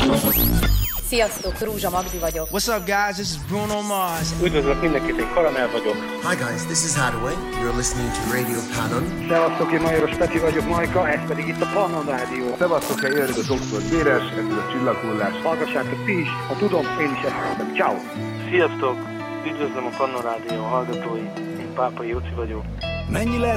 Sziasztok, Rúzsa Magdi vagyok. What's up, guys? This is Bruno Mars. Üdvözlök mindenkit, én Karamell vagyok. Hi guys, this is Hadaway. You're listening to Radio Pannon. Szevasztok, én Majoros Peti vagyok, Majka, ez pedig itt a Pannon Rádió. Szevasztok, én Jörg a Dr. Béres, ez a Csillaghullás. Hallgassátok ti is, ha tudom, én is ezt hallgatom. Ciao. Sziasztok, üdvözlöm a Pannon Rádió hallgatói, én Pápai Jóci vagyok. Mennyi lehet